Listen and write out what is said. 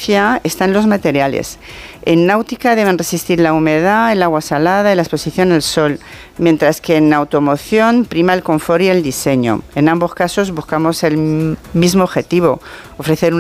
estrategia está en los materiales. En náutica deben resistir la humedad, el agua salada y la exposición al sol, mientras que en automoción prima el confort y el diseño. En ambos casos buscamos el mismo objetivo, ofrecer